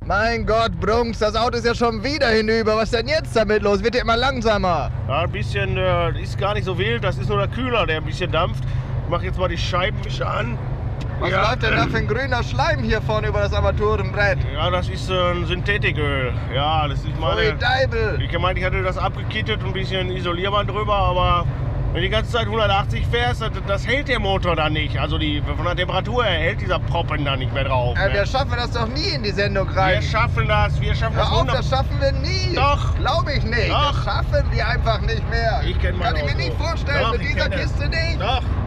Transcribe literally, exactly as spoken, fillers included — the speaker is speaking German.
Mein Gott, Brunks, das Auto ist ja schon wieder hinüber. Was ist denn jetzt damit los? Wird ja immer langsamer. Ja, ein bisschen, äh, ist gar nicht so wild. Das ist nur der Kühler, der ein bisschen dampft. Ich mache jetzt mal die Scheibenwischer an. Was ja, läuft denn da für ein grüner Schleim hier vorne über das Armaturenbrett? Ja, das ist äh, ein Synthetiköl. Ja, das ist meine... Ui, Deibel. Ich meine, ich hatte das abgekittet und ein bisschen Isolierband drüber, aber wenn du die ganze Zeit hundertachtzig fährst, das, das hält der Motor dann nicht. Also die, von der Temperatur her hält dieser Proppen dann nicht mehr drauf. Äh, ne? wir schaffen das doch nie in die Sendung rein. Wir schaffen das, wir schaffen Hör das auf, wunder- das schaffen wir nie. Doch. Glaube ich nicht. Doch. Das schaffen wir einfach nicht mehr. Ich kenn mein Kann ich mir Auto. nicht vorstellen, Doch, mit ich dieser kenn es. Kiste nicht. Doch.